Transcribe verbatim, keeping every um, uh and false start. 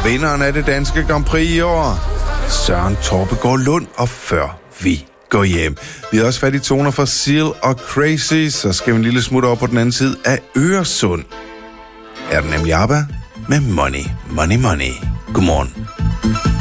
vinderen af det danske Grand Prix i år, Søren Torpegaard Lund, og før vi går hjem. Vi har også fat i toner fra Seal og Crazy, så skal vi en lille smut over på den anden side af Øresund. Er det nemlig ABBA med Money, Money, Money. Godmorgen.